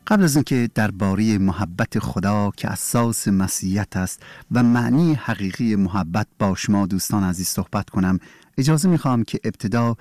قبل از اینکه درباره محبت خدا که اساس مسیحیت است و معنی حقیقی محبت با شما دوستان عزیز صحبت کنم، اجازه میخوام که ابتدا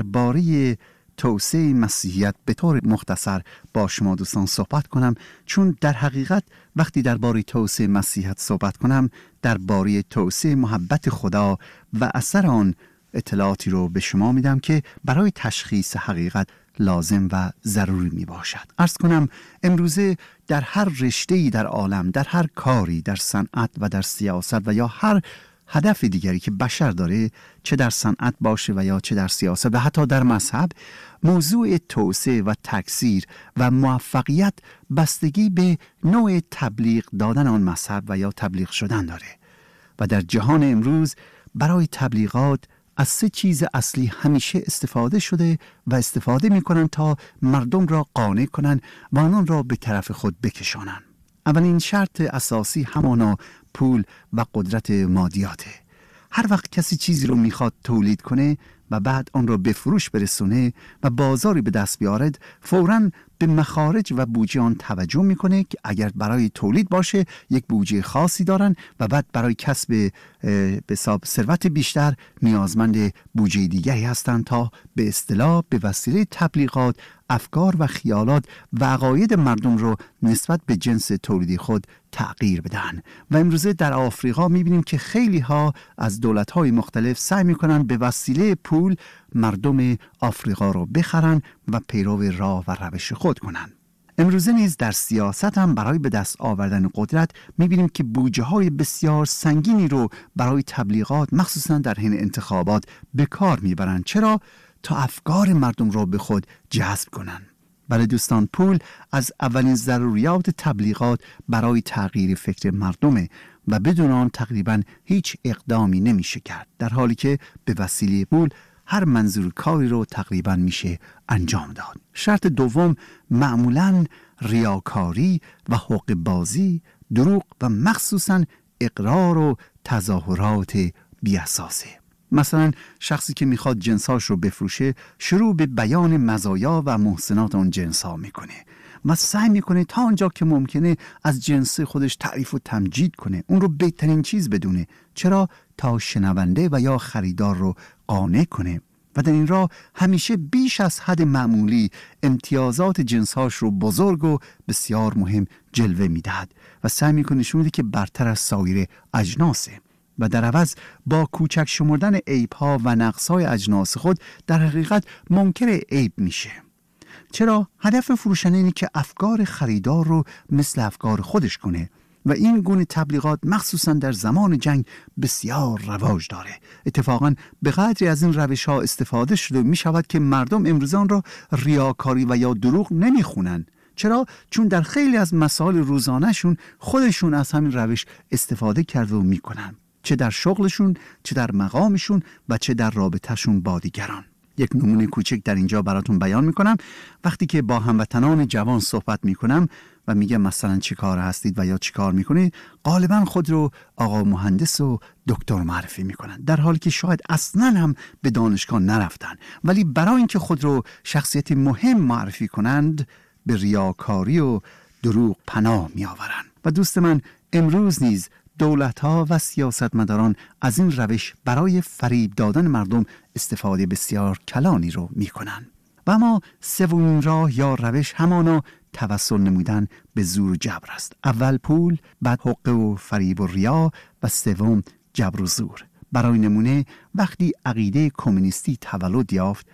درباره توسعه مسیحیت به طور مختصر با شما دوستان صحبت کنم، چون در حقیقت وقتی درباره توسعه مسیحیت صحبت کنم درباره توسعه محبت خدا و اثر آن اطلاعاتی رو به شما میدم که برای تشخیص حقیقت لازم و ضروری می باشد. عرض کنم امروزه در هر رشته‌ای در عالم، در هر کاری، در صنعت و در سیاست و یا هر هدف دیگری که بشر داره، چه در صنعت باشه و یا چه در سیاست و حتی در مذهب، موضوع توسعه و تکثیر و موفقیت بستگی به نوع تبلیغ دادن آن مذهب و یا تبلیغ شدن داره. و در جهان امروز برای تبلیغات از 3 چیز اصلی همیشه استفاده شده و استفاده می کنند تا مردم را قانع کنند و آنان را به طرف خود بکشانند. اولین شرط اساسی همانا پول و قدرت مادیاته. هر وقت کسی چیزی رو میخواد تولید کنه و بعد آن را به فروش برسونه و بازاری به دست بیارد، فوراً به مخارج و بودجه آن توجه میکنه که اگر برای تولید باشه یک بودجه خاصی دارن و بعد برای کسب به حساب ثروت بیشتر نیازمند بودجه دیگری هستند تا به اصطلاح به وسیله تبلیغات افکار و خیالات و عقاید مردم رو نسبت به جنس تولیدی خود تغییر بدن. و امروزه در آفریقا میبینیم که خیلی ها از دولت‌های مختلف سعی میکنن به وسیله پول مردم آفریقا رو بخرن و پیرو راه و روش خود کنن. امروزه نیز در سیاست هم برای به دست آوردن قدرت میبینیم که بودجه های بسیار سنگینی رو برای تبلیغات مخصوصا در حین انتخابات به کار میبرن. چرا؟ تا افکار مردم را به خود جذب کنن. بله دوستان، پول از اولین ضروریات تبلیغات برای تغییر فکر مردمه و بدون آن تقریبا هیچ اقدامی نمیشه کرد، در حالی که به وسیله پول هر منظور کاری رو تقریبا میشه انجام داد. شرط دوم معمولاً ریاکاری و حقوق بازی، دروغ و مخصوصاً اقرار و تظاهرات بی‌اساسه. مثلا شخصی که میخواد جنساش رو بفروشه شروع به بیان مزایا و محسنات اون جنسا میکنه و سعی میکنه تا آنجا که ممکنه از جنس خودش تعریف و تمجید کنه، اون رو بهترین چیز بدونه. چرا؟ تا شنونده و یا خریدار رو قانع کنه و در این راه همیشه بیش از حد معمولی امتیازات جنساش رو بزرگ و بسیار مهم جلوه میدهد و سعی میکنه نشون بده که برتر از سایر اجناسه و در عوض با کوچک شمردن عیب‌ها و نقص‌های اجناس خود در حقیقت منکر عیب میشه. چرا؟ هدف فروشنده اینه که افکار خریدار رو مثل افکار خودش کنه و این گونه تبلیغات مخصوصا در زمان جنگ بسیار رواج داره. اتفاقا به قدری از این روش‌ها استفاده شده می شود که مردم امروزان را ریاکاری و یا دروغ نمیخونن. چرا؟ چون در خیلی از مسائل روزانه‌شون خودشون از همین روش استفاده کرده و میکنن، چه در شغلشون، چه در مقامشون و چه در رابطهشون با دیگران. یک نمونه کوچک در اینجا براتون بیان میکنم. وقتی که با هموطنان جوان صحبت میکنم و میگم مثلا چی کار هستید و یا چی کار میکنید، غالبا خود رو آقا مهندس و دکتر معرفی میکنن، در حالی که شاید اصلا هم به دانشگاه نرفتن، ولی برای اینکه خود رو شخصیت مهم معرفی کنند به ریاکاری و دروغ پناه میآورند. و دوست من، امروز نیز دولت‌ها و سیاستمداران از این روش برای فریب دادن مردم استفاده بسیار کلانی رو می‌کنند. و اما سومین راه یا روش همانا توسل نمودن به زور و جبر است. اول پول، بعد حقه و فریب و ریا و سوم جبر و زور. برای نمونه وقتی عقیده کمونیستی تولد یافت،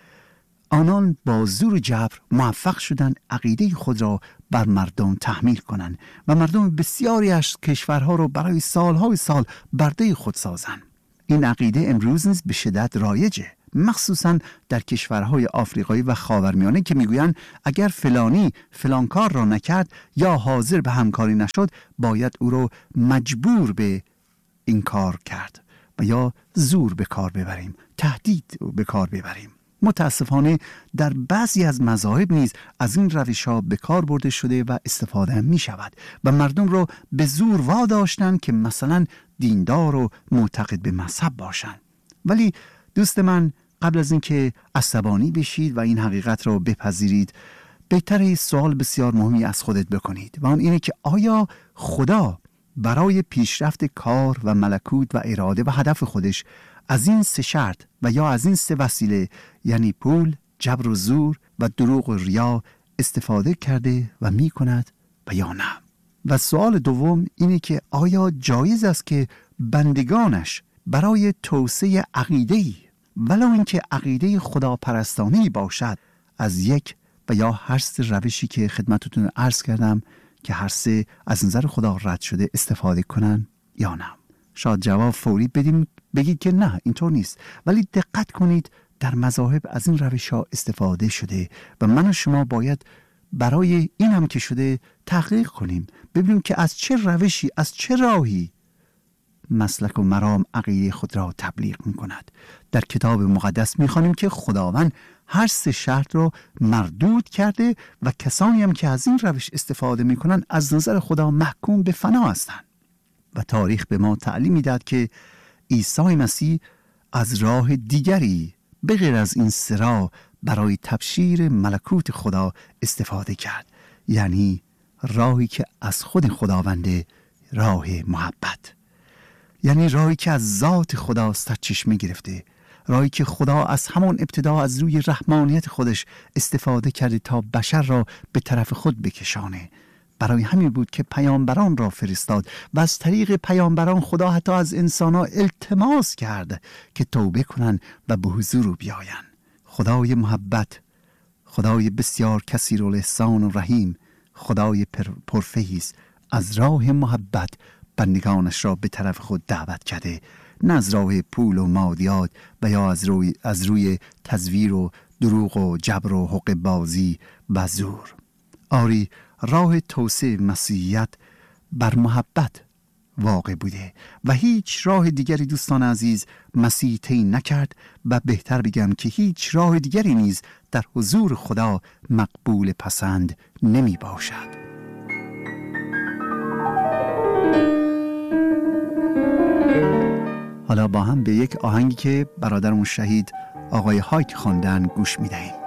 آنان با زور و جبر موفق شدند عقیده خود را بر مردم تحمیل کنند و مردم بسیاری از کشورها را برای سالهای سال برده خود سازند. این عقیده امروز نیز به شدت رایجه، مخصوصا در کشورهای آفریقایی و خاورمیانه که میگویند اگر فلانی فلان کار را نکرد یا حاضر به همکاری نشد، باید او را مجبور به این کار کرد و یا زور به کار ببریم، تهدید به کار ببریم. متاسفانه در بعضی از مذاهب نیز از این روش‌ها به کار برده شده و استفاده می شود و مردم را به زور واداشتند که مثلا دیندار و معتقد به مذهب باشند. ولی دوست من، قبل از اینکه عصبانی بشید و این حقیقت را بپذیرید، بهتره سوال بسیار مهمی از خودت بکنید و آن اینه که آیا خدا برای پیشرفت کار و ملکوت و اراده و هدف خودش از این 3 شرط و یا از این 3 وسیله، یعنی پول، جبر و زور و دروغ و ریا، استفاده کرده و می کند و یا نه؟ و سوال دوم اینه که آیا جایز است که بندگانش برای توسعه عقیده‌ای، ولو اینکه عقیده خداپرستانه‌ای باشد، از یک و یا هر 3 روشی که خدمتتون عرض کردم که هر 3 از نظر خدا رد شده استفاده کنن یا نه؟ شاید جواب فوری بدیم بگید که نه اینطور نیست، ولی دقت کنید در مذاهب از این روش‌ها استفاده شده و من و شما باید برای این هم که شده تحقیق کنیم، ببینیم که از چه روشی، از چه راهی مسلک و مرام عقیده خود را تبلیغ می کند. در کتاب مقدس می خوانیم که خداوند هر 3 شرط را مردود کرده و کسانی هم که از این روش استفاده می کنند از نظر خدا محکوم به فنا هستند. و تاریخ به ما تعلیم می داد که عیسی مسیح از راه دیگری به غیر از این 3 راه برای تبشیر ملکوت خدا استفاده کرد، یعنی راهی که از خود خداونده، راه محبت، یعنی راهی که از ذات خدا سرچشمه گرفته، راهی که خدا از همان ابتدا از روی رحمانیت خودش استفاده کرده تا بشر را به طرف خود بکشانه. برای همین بود که پیامبران را فرستاد و از طریق پیامبران خدا حتی از انسان‌ها التماس کرد که توبه کنند و به حضور بیایند. خدای محبت، خدای بسیار کثیر الاحسان و رحیم، خدای پرفیض از راه محبت بندگانش را به طرف خود دعوت کرده، نه از راه پول و مادیات و یا از روی تزویر و دروغ و جبر و حقه بازی و زور. آری راه توسعه مسیحیت بر محبت واقع بوده و هیچ راه دیگری دوستان عزیز مسیح طی نکرد و بهتر بگم که هیچ راه دیگری نیز در حضور خدا مقبول پسند نمی باشد. حالا با هم به یک آهنگی که برادرمون شهید آقای هایک خواندن گوش می دهیم.